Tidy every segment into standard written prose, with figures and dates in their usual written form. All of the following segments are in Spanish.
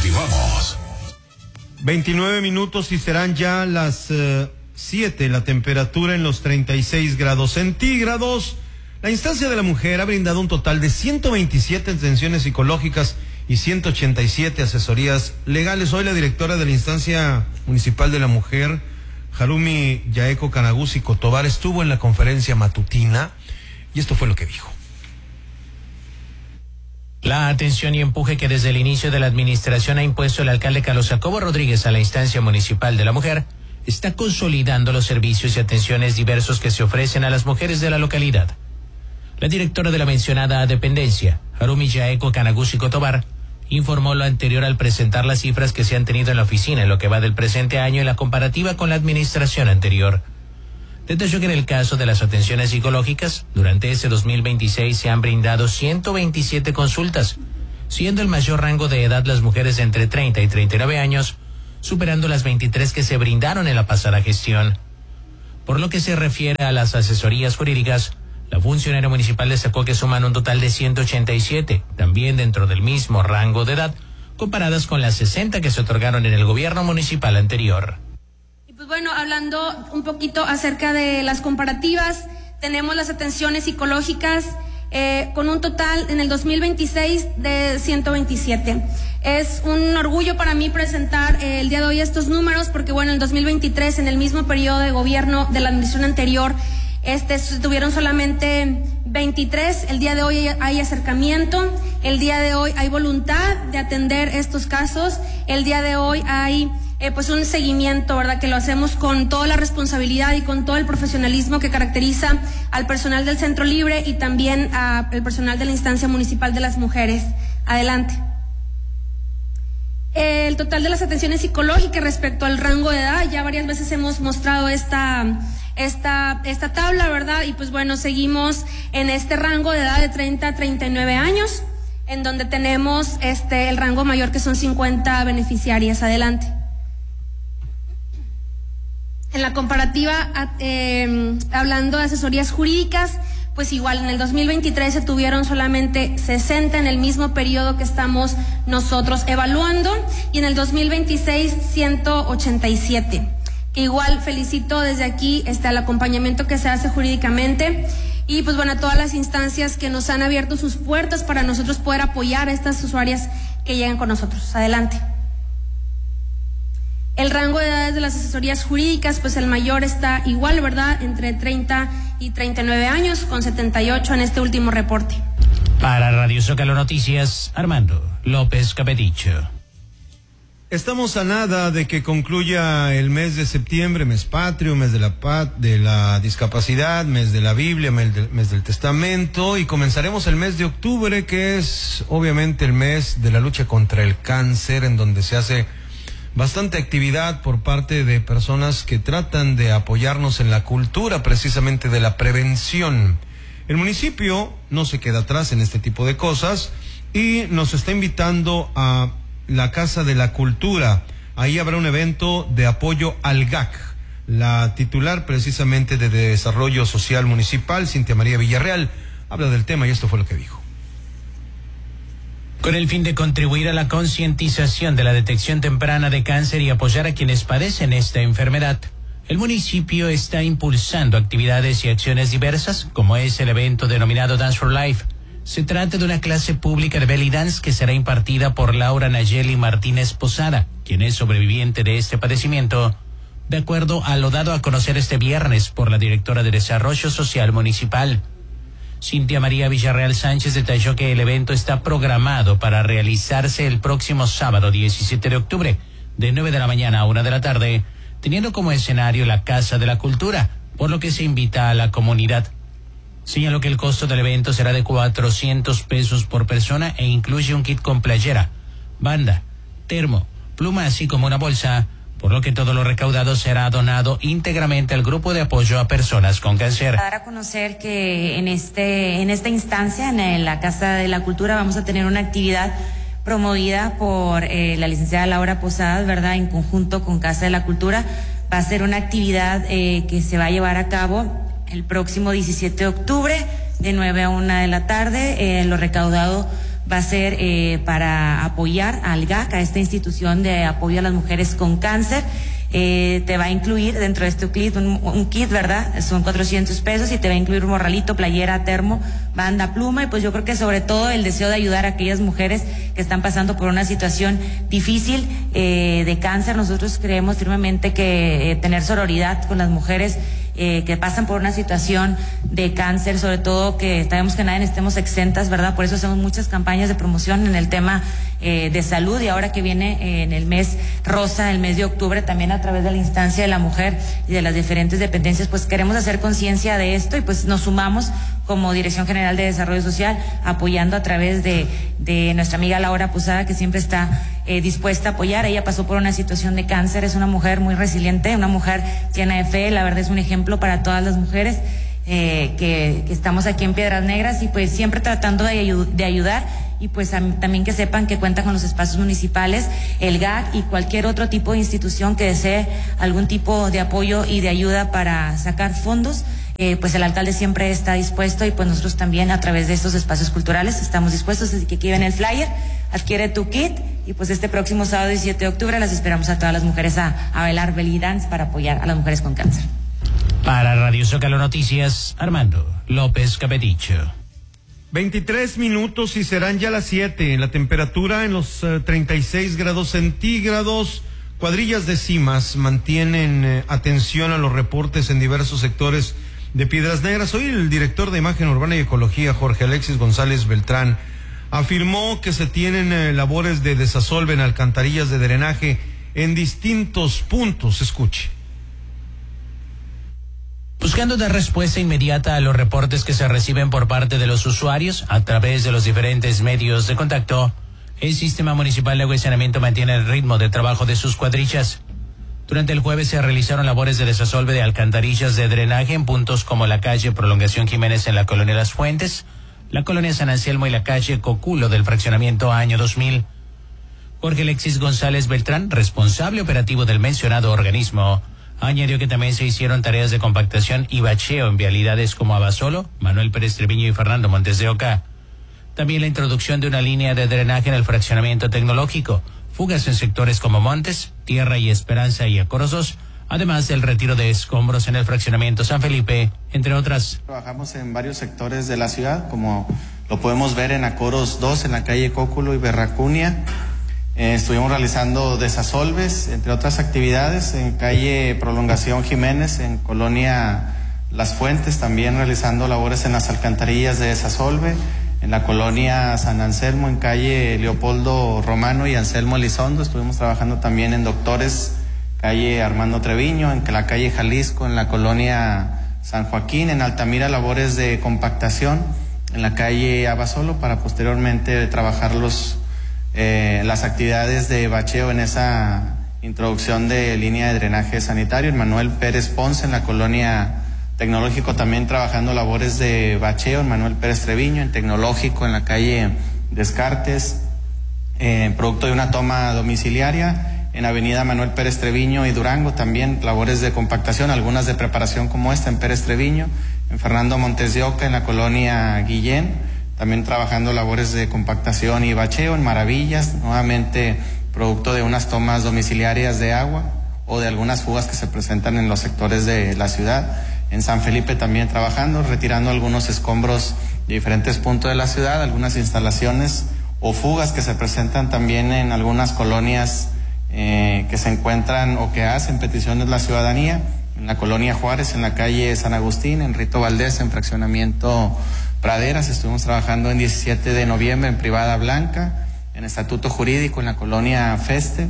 Continuamos. 29 minutos y serán ya las 7, la temperatura en los 36 grados centígrados. La instancia de la mujer ha brindado un total de 127 atenciones psicológicas y 187 asesorías legales. Hoy la directora de la instancia municipal de la mujer, Harumi Yaeko Kanaguchi Tobar, estuvo en la conferencia matutina y esto fue lo que dijo. La atención y empuje que desde el inicio de la administración ha impuesto el alcalde Carlos Jacobo Rodríguez a la instancia municipal de la mujer está consolidando los servicios y atenciones diversos que se ofrecen a las mujeres de la localidad. La directora de la mencionada dependencia, Harumi Yaeko Kanaguchi Tobar, informó lo anterior al presentar las cifras que se han tenido en la oficina en lo que va del presente año en la comparativa con la administración anterior. Detalló que en el caso de las atenciones psicológicas, durante este 2026 se han brindado 127 consultas, siendo el mayor rango de edad las mujeres de entre 30 y 39 años, superando las 23 que se brindaron en la pasada gestión. Por lo que se refiere a las asesorías jurídicas, la funcionaria municipal destacó que suman un total de 187, también dentro del mismo rango de edad, comparadas con las 60 que se otorgaron en el gobierno municipal anterior. Y pues bueno, hablando un poquito acerca de las comparativas, tenemos las atenciones psicológicas con un total en el 2026 de 127. Es un orgullo para mí presentar el día de hoy estos números porque bueno, en 2023, en el mismo periodo de gobierno de la administración anterior, tuvieron solamente 23, el día de hoy hay acercamiento, el día de hoy hay voluntad de atender estos casos, el día de hoy hay pues un seguimiento, ¿verdad? Que lo hacemos con toda la responsabilidad y con todo el profesionalismo que caracteriza al personal del Centro Libre y también al personal de la instancia municipal de las mujeres. Adelante. El total de las atenciones psicológicas respecto al rango de edad, ya varias veces hemos mostrado esta tabla, ¿verdad? Y pues bueno, seguimos en este rango de edad de 30 a 39 años, en donde tenemos el rango mayor que son 50 beneficiarias. Adelante. En la comparativa, hablando de asesorías jurídicas, pues igual en el 2023 se tuvieron solamente 60 en el mismo periodo que estamos nosotros evaluando, y en el 2026 187. Igual felicito desde aquí al acompañamiento que se hace jurídicamente y pues bueno, a todas las instancias que nos han abierto sus puertas para nosotros poder apoyar a estas usuarias que llegan con nosotros. Adelante. El rango de edades de las asesorías jurídicas, pues el mayor está igual, ¿verdad? Entre 30 y 39 años, con 78 en este último reporte. Para Radio Zócalo Noticias, Armando López Capedicho. Estamos a nada de que concluya el mes de septiembre, mes patrio, mes de la discapacidad, mes de la Biblia, mes del Testamento, y comenzaremos el mes de octubre, que es obviamente el mes de la lucha contra el cáncer, en donde se hace bastante actividad por parte de personas que tratan de apoyarnos en la cultura precisamente de la prevención. El municipio no se queda atrás en este tipo de cosas y nos está invitando a la Casa de la Cultura. Ahí habrá un evento de apoyo al GAC. La titular precisamente de Desarrollo Social Municipal, Cintia María Villarreal, habla del tema y esto fue lo que dijo. Con el fin de contribuir a la concientización de la detección temprana de cáncer y apoyar a quienes padecen esta enfermedad, el municipio está impulsando actividades y acciones diversas, como es el evento denominado Dance for Life. Se trata de una clase pública de belly dance que será impartida por Laura Nayeli Martínez Posada, quien es sobreviviente de este padecimiento, de acuerdo a lo dado a conocer este viernes por la directora de Desarrollo Social Municipal. Cintia María Villarreal Sánchez detalló que el evento está programado para realizarse el próximo sábado 17 de octubre, de 9 de la mañana a 1 de la tarde, teniendo como escenario la Casa de la Cultura, por lo que se invita a la comunidad. Señaló que el costo del evento será de 400 pesos por persona e incluye un kit con playera, banda, termo, pluma, así como una bolsa, por lo que todo lo recaudado será donado íntegramente al grupo de apoyo a personas con cáncer. Dar a conocer que en esta instancia, en la Casa de la Cultura, vamos a tener una actividad promovida por la licenciada Laura Posadas, ¿verdad? En conjunto con Casa de la Cultura. Va a ser una actividad que se va a llevar a cabo el próximo 17 de octubre, de 9 a 1 de la tarde. Lo recaudado va a ser para apoyar al GAC, a esta institución de apoyo a las mujeres con cáncer. Te va a incluir dentro de este kit un kit, ¿verdad? Son 400 pesos y te va a incluir un morralito, playera, termo, banda, pluma, y pues yo creo que sobre todo el deseo de ayudar a aquellas mujeres que están pasando por una situación difícil de cáncer. Nosotros creemos firmemente que tener sororidad con las mujeres que pasan por una situación de cáncer, sobre todo que sabemos que nadie estemos exentas, ¿verdad? Por eso hacemos muchas campañas de promoción en el tema de salud, y ahora que viene en el mes rosa, el mes de octubre, también a través de la instancia de la mujer y de las diferentes dependencias, pues queremos hacer conciencia de esto, y pues nos sumamos como Dirección General de Desarrollo Social, apoyando a través de nuestra amiga Laura Posada, que siempre está dispuesta a apoyar. Ella pasó por una situación de cáncer, es una mujer muy resiliente, una mujer llena de fe, la verdad es un ejemplo para todas las mujeres que estamos aquí en Piedras Negras, y pues siempre tratando de ayudar, y pues también que sepan que cuentan con los espacios municipales, el GAC y cualquier otro tipo de institución que desee algún tipo de apoyo y de ayuda para sacar fondos. Pues el alcalde siempre está dispuesto, y pues nosotros también a través de estos espacios culturales estamos dispuestos. Así que aquí ven el flyer, adquiere tu kit, y pues este próximo sábado 17 de octubre las esperamos a todas las mujeres a bailar belly dance para apoyar a las mujeres con cáncer. Para Radio Zócalo Noticias, Armando López Capeticho. 23 minutos y serán ya las 7. La temperatura en los 36 grados centígrados. Cuadrillas de CIMAS mantienen atención a los reportes en diversos sectores de Piedras Negras. Hoy el director de Imagen Urbana y Ecología, Jorge Alexis González Beltrán, afirmó que se tienen labores de desasolve en alcantarillas de drenaje en distintos puntos. Escuche. Buscando dar respuesta inmediata a los reportes que se reciben por parte de los usuarios a través de los diferentes medios de contacto, el Sistema Municipal de Agua y Saneamiento mantiene el ritmo de trabajo de sus cuadrillas. Durante el jueves se realizaron labores de desasolve de alcantarillas de drenaje en puntos como la calle Prolongación Jiménez en la colonia Las Fuentes, la colonia San Anselmo y la calle Coculo del fraccionamiento Año 2000. Jorge Alexis González Beltrán, responsable operativo del mencionado organismo, añadió que también se hicieron tareas de compactación y bacheo en vialidades como Abasolo, Manuel Pérez Treviño y Fernando Montes de Oca. También la introducción de una línea de drenaje en el fraccionamiento tecnológico, fugas en sectores como Montes, Tierra y Esperanza y Acoros, además del retiro de escombros en el fraccionamiento San Felipe, entre otras. Trabajamos en varios sectores de la ciudad, como lo podemos ver en Acoros 2, en la calle Cóculo y Berracunia. Estuvimos realizando desasolves, entre otras actividades, en calle Prolongación Jiménez, en colonia Las Fuentes, también realizando labores en las alcantarillas de desasolve. En la colonia San Anselmo, en calle Leopoldo Romano y Anselmo Elizondo, estuvimos trabajando también en Doctores, calle Armando Treviño, en la calle Jalisco, en la colonia San Joaquín, en Altamira labores de compactación, en la calle Abasolo, para posteriormente trabajar las actividades de bacheo en esa introducción de línea de drenaje sanitario. En Manuel Pérez Ponce, en la colonia Tecnológico, también trabajando labores de bacheo en Manuel Pérez Treviño, en Tecnológico, en la calle Descartes, producto de una toma domiciliaria, en Avenida Manuel Pérez Treviño y Durango, también labores de compactación, algunas de preparación como esta en Pérez Treviño, en Fernando Montes de Oca, en la colonia Guillén, también trabajando labores de compactación y bacheo en Maravillas, nuevamente producto de unas tomas domiciliarias de agua o de algunas fugas que se presentan en los sectores de la ciudad. En San Felipe también trabajando, retirando algunos escombros de diferentes puntos de la ciudad, algunas instalaciones o fugas que se presentan también en algunas colonias que se encuentran o que hacen peticiones la ciudadanía. En la colonia Juárez, en la calle San Agustín, en Rito Valdés, en fraccionamiento Praderas, estuvimos trabajando en 17 de noviembre en Privada Blanca, en Estatuto Jurídico, en la colonia Feste,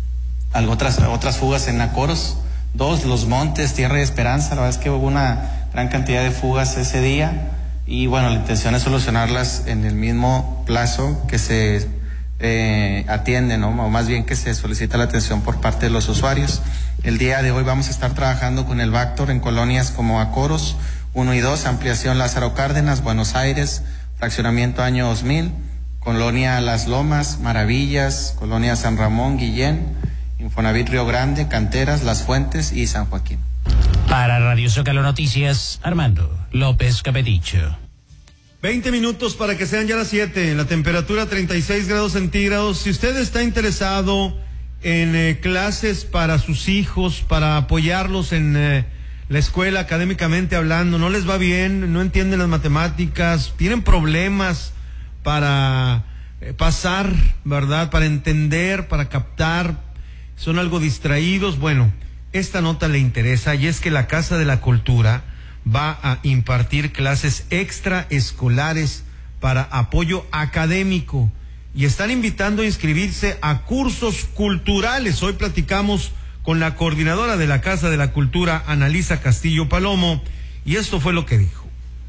otras fugas en Acoros 2, Los Montes, Tierra y Esperanza. La verdad es que hubo una gran cantidad de fugas ese día, y bueno, la intención es solucionarlas en el mismo plazo que se atiende, ¿no? O más bien que se solicita la atención por parte de los usuarios. El día de hoy vamos a estar trabajando con el Bactor en colonias como Acoros 1 y 2, Ampliación Lázaro Cárdenas, Buenos Aires, fraccionamiento Año 2000, colonia Las Lomas, Maravillas, colonia San Ramón, Guillén, Infonavit Río Grande, Canteras, Las Fuentes y San Joaquín. Para Radio Zócalo Noticias, Armando López Capeticho. 20 minutos para que sean ya las 7, la temperatura 36 grados centígrados. Si usted está interesado en clases para sus hijos, para apoyarlos en la escuela académicamente hablando, no les va bien, no entienden las matemáticas, tienen problemas para pasar, ¿verdad? Para entender, para captar, son algo distraídos. Bueno, esta nota le interesa y es que la Casa de la Cultura va a impartir clases extraescolares para apoyo académico y están invitando a inscribirse a cursos culturales. Hoy platicamos con la coordinadora de la Casa de la Cultura, Annalisa Castillo Palomo, y esto fue lo que dijo.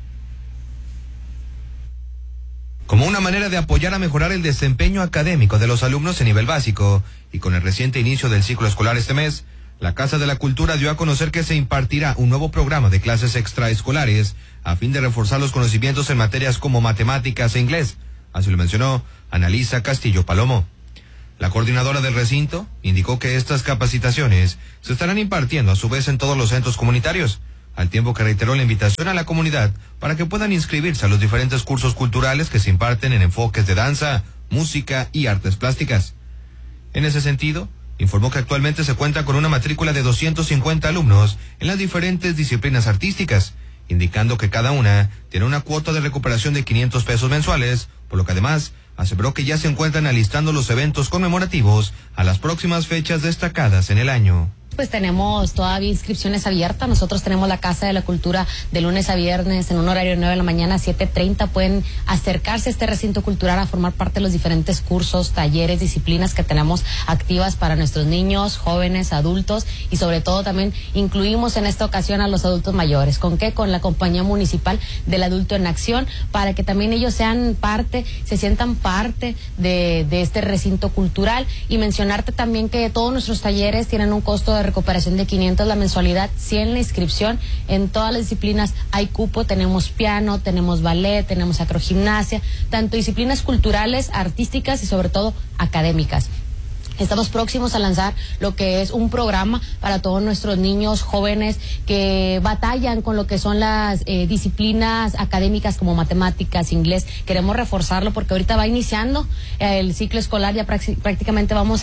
Como una manera de apoyar a mejorar el desempeño académico de los alumnos en nivel básico y con el reciente inicio del ciclo escolar este mes, la Casa de la Cultura dio a conocer que se impartirá un nuevo programa de clases extraescolares a fin de reforzar los conocimientos en materias como matemáticas e inglés. Así lo mencionó Annalisa Castillo Palomo. La coordinadora del recinto indicó que estas capacitaciones se estarán impartiendo a su vez en todos los centros comunitarios, al tiempo que reiteró la invitación a la comunidad para que puedan inscribirse a los diferentes cursos culturales que se imparten en enfoques de danza, música y artes plásticas. En ese sentido, informó que actualmente se cuenta con una matrícula de 250 alumnos en las diferentes disciplinas artísticas, indicando que cada una tiene una cuota de recuperación de 500 pesos mensuales, por lo que además aseveró que ya se encuentran alistando los eventos conmemorativos a las próximas fechas destacadas en el año. Pues tenemos todavía inscripciones abiertas. Nosotros tenemos la Casa de la Cultura de lunes a viernes en un horario de 9 de la mañana a 7:30. Pueden acercarse a este recinto cultural a formar parte de los diferentes cursos, talleres, disciplinas que tenemos activas para nuestros niños, jóvenes, adultos y sobre todo también incluimos en esta ocasión a los adultos mayores. ¿Con qué? Con la Compañía Municipal del Adulto en Acción, para que también ellos sean parte, se sientan parte de este recinto cultural. Y mencionarte también que todos nuestros talleres tienen un costo de recuperación de 500 la mensualidad, 100 la inscripción. En todas las disciplinas hay cupo, tenemos piano, tenemos ballet, tenemos acrogimnasia, tanto disciplinas culturales, artísticas y sobre todo académicas. Estamos próximos a lanzar lo que es un programa para todos nuestros niños jóvenes que batallan con lo que son las disciplinas académicas como matemáticas, inglés. Queremos reforzarlo porque ahorita va iniciando el ciclo escolar, ya prácticamente vamos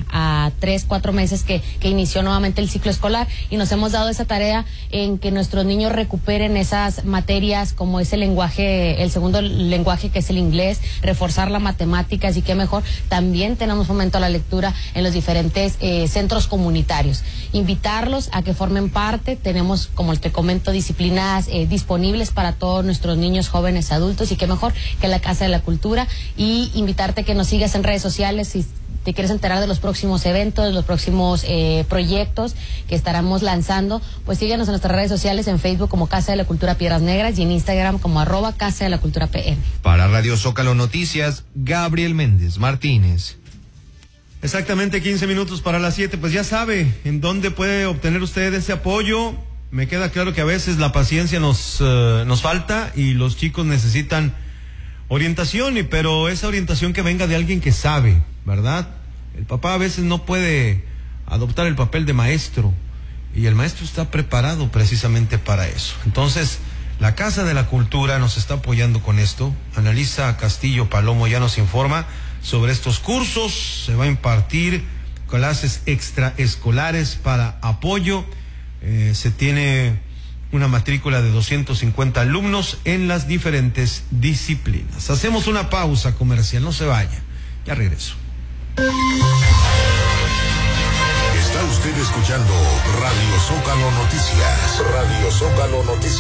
a 3-4 meses que inició nuevamente el ciclo escolar y nos hemos dado esa tarea en que nuestros niños recuperen esas materias como es el lenguaje, el segundo lenguaje que es el inglés, reforzar la matemáticas y qué mejor. También tenemos fomento a la lectura en los diferentes centros comunitarios. Invitarlos a que formen parte. Tenemos, como te comento, disciplinas disponibles para todos nuestros niños, jóvenes, adultos y qué mejor que la Casa de la Cultura. Y invitarte a que nos sigas en redes sociales si te quieres enterar de los próximos eventos, de los próximos proyectos que estaremos lanzando, pues síguenos en nuestras redes sociales, en Facebook como Casa de la Cultura Piedras Negras y en Instagram como @Casa de la Cultura PM. Para Radio Zócalo Noticias, Gabriel Méndez Martínez. Exactamente 15 minutos para las 7, pues ya sabe en dónde puede obtener usted ese apoyo. Me queda claro que a veces la paciencia nos falta y los chicos necesitan orientación, pero esa orientación que venga de alguien que sabe, ¿verdad? El papá a veces no puede adoptar el papel de maestro y el maestro está preparado precisamente para eso. Entonces, la Casa de la Cultura nos está apoyando con esto. Annalisa Castillo Palomo ya nos informa sobre estos cursos. Se va a impartir clases extraescolares para apoyo. Se tiene una matrícula de 250 alumnos en las diferentes disciplinas. Hacemos una pausa comercial, no se vaya. Ya regreso. Está usted escuchando Radio Zócalo Noticias. Radio Zócalo Noticias.